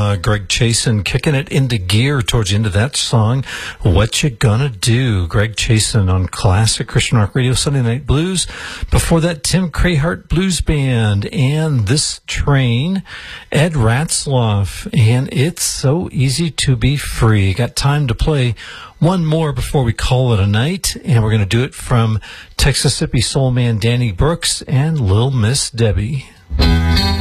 Greg Chasen kicking it into gear towards the end of that song. What You Gonna Do? Greg Chasen on Classic Christian Rock Radio Sunday Night Blues. Before that, Tim Crahart Blues Band and This Train, Ed Ratzloff, and It's So Easy to Be Free. Got time to play one more before we call it a night, and we're going to do it from Texas Soul man Danny Brooks and Little Miss Debbie.